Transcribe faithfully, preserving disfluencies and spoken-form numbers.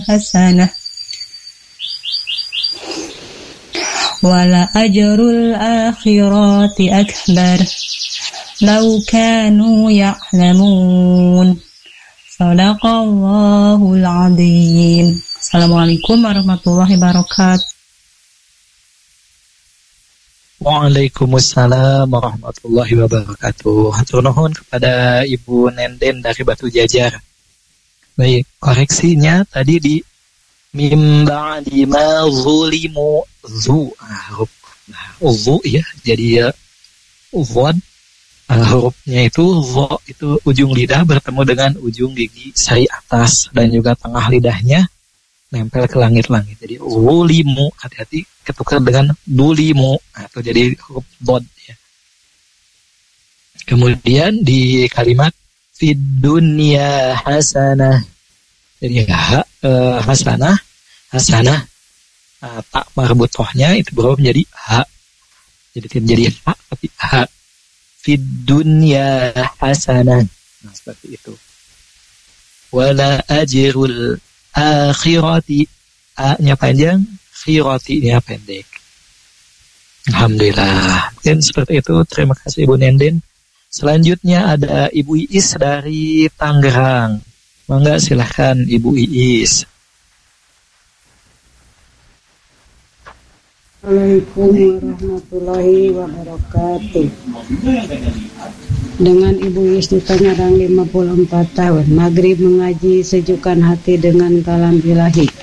hasanah wala ajrul akhirati akbar law kanu ya'lamun. Shadaqallahul azim. Assalamualaikum warahmatullahi wabarakatuh. Waalaikumsalam warahmatullahi wabarakatuh. Hatur nuhun kepada Ibu Nenden dari Batu Jajar. Baik, koreksinya tadi di mim ba'di ma zulimu zu huruf nah, zu ya, jadi ya zod uh, hurufnya itu zo itu ujung lidah bertemu dengan ujung gigi sari atas dan juga tengah lidahnya nempel ke langit-langit. Jadi zulimu, hati-hati ketukar dengan dulimu atau jadi huruf dod ya. Kemudian di kalimat fid dunya hasanah, jadi ha, eh, hasanah hasanah uh, tak marbutohnya itu berubah menjadi ha, jadi tidak menjadi ha tapi ha. Fid dunya hasanah, nah seperti itu. Wala ajrul akhirati, a-nya panjang, khirati-nya pendek. Alhamdulillah. Mungkin seperti itu. Terima kasih Ibu Nenden. Selanjutnya ada Ibu Iis dari Tangerang. Mangga silahkan Ibu Iis. Assalamualaikum warahmatullahi wabarakatuh. Dengan Ibu Iis di Tangerang lima puluh empat tahun. Maghrib mengaji sejukkan hati dengan kalam ilahi.